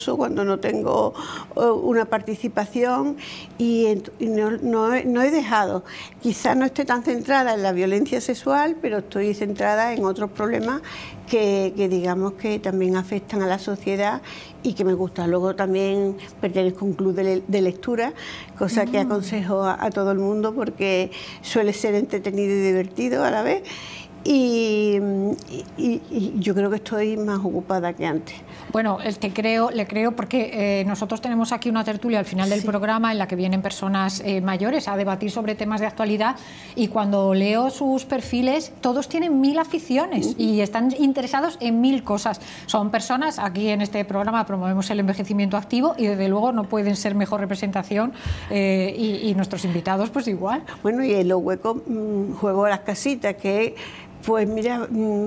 cuando no tengo una participación y no he dejado. Quizás no esté tan centrada en la violencia sexual, pero estoy centrada en otros problemas que digamos que también afectan a la sociedad y que me gusta. Luego también pertenezco a un club de lectura, cosa que aconsejo a todo el mundo porque suele ser entretenido y divertido a la vez. Y yo creo que estoy más ocupada que antes. Bueno, le creo porque nosotros tenemos aquí una tertulia al final del programa en la que vienen personas mayores a debatir sobre temas de actualidad, y cuando leo sus perfiles todos tienen 1000 aficiones y están interesados en 1000 cosas. Son personas, aquí en este programa promovemos el envejecimiento activo y desde luego no pueden ser mejor representación, y nuestros invitados pues igual. Bueno, y en los huecos juego a las casitas, que pues mira,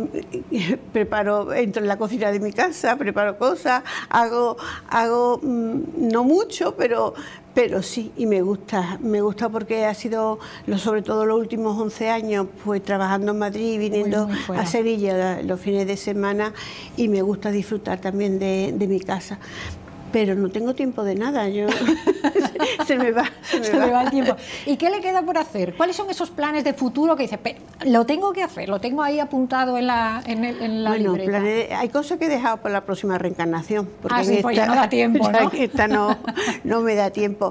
entro en la cocina de mi casa, preparo cosas, hago no mucho, pero sí, y me gusta porque ha sido, sobre todo los últimos 11 años, pues trabajando en Madrid y viniendo a Sevilla los fines de semana, y me gusta disfrutar también de mi casa. Pero no tengo tiempo de nada, se me va el tiempo. ¿Y qué le queda por hacer? ¿Cuáles son esos planes de futuro que dice, lo tengo que hacer, lo tengo ahí apuntado en la libreta? Hay cosas que he dejado para la próxima reencarnación. Porque pues ya no da tiempo, ¿no? Esta no me da tiempo.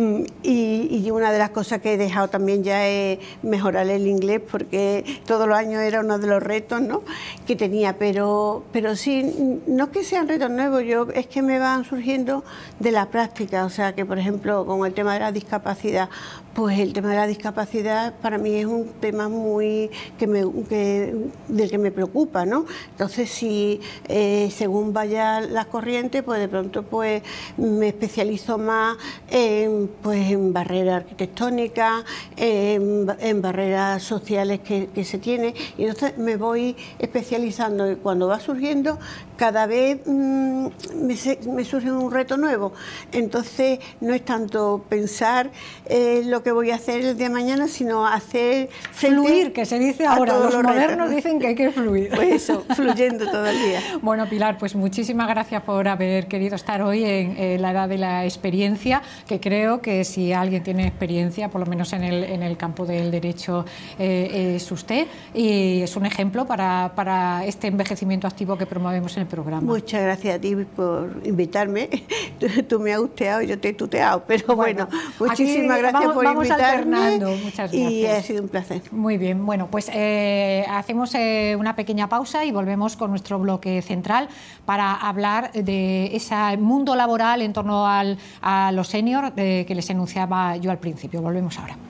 Y una de las cosas que he dejado también ya es mejorar el inglés, porque todos los años era uno de los retos, ¿no?, que tenía, pero sí, no es que sean retos nuevos, es que me van surgiendo de la práctica. O sea que, por ejemplo, con el tema de la discapacidad, pues el tema de la discapacidad para mí es un tema del que me preocupa, ¿no? Entonces, si según vaya las corrientes, pues de pronto pues me especializo más en barreras arquitectónicas, en barreras sociales que se tienen, y entonces me voy especializando, y cuando va surgiendo cada vez me surge un reto nuevo. Entonces no es tanto pensar lo que voy a hacer el día de mañana, sino hacer fluir, que se dice ahora. Los modernos dicen que hay que fluir. Pues eso, fluyendo todo el día. Bueno, Pilar, pues muchísimas gracias por haber querido estar hoy en la edad de la experiencia, que creo que si alguien tiene experiencia, por lo menos en el campo del derecho, es usted, y es un ejemplo para este envejecimiento activo que promovemos en el programa. Muchas gracias a ti por invitarme. Tú me has gusteado, yo te he tuteado, pero bueno, muchísimas gracias por invitarme. Muchas gracias. Y ha sido un placer. Muy bien, bueno, pues hacemos una pequeña pausa y volvemos con nuestro bloque central para hablar de ese mundo laboral en torno a los seniors que les enunciaba yo al principio. Volvemos ahora.